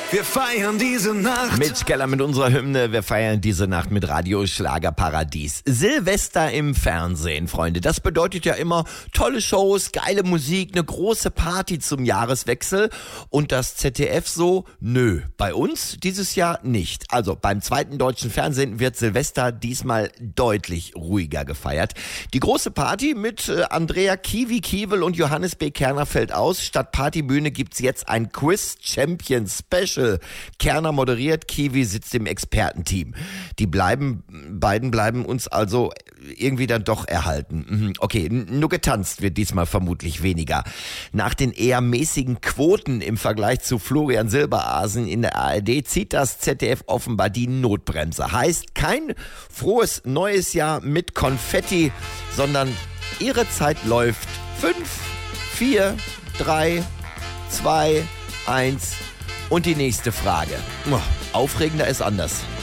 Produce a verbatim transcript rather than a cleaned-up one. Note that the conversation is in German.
Wir feiern diese Nacht. Mitch Keller mit unserer Hymne. Wir feiern diese Nacht mit Radio Schlagerparadies. Silvester im Fernsehen, Freunde. Das bedeutet ja immer tolle Shows, geile Musik, eine große Party zum Jahreswechsel. Und das Z D F so? Nö. Bei uns dieses Jahr nicht. Also beim zweiten deutschen Fernsehen wird Silvester diesmal deutlich ruhiger gefeiert. Die große Party mit äh, Andrea Kiwi Kiewel und Johannes B. Kerner fällt aus. Statt Partybühne gibt's jetzt ein Quiz Champion Special. Kerner moderiert, Kiwi sitzt im Expertenteam. Die bleiben, beiden bleiben uns also irgendwie dann doch erhalten. Okay, nur getanzt wird diesmal vermutlich weniger. Nach den eher mäßigen Quoten im Vergleich zu Florian Silberasen in der A R D zieht das Z D F offenbar die Notbremse. Heißt kein frohes neues Jahr mit Konfetti, sondern ihre Zeit läuft. Fünf, vier, drei, zwei, eins. Und die nächste Frage. Oh, aufregender ist anders.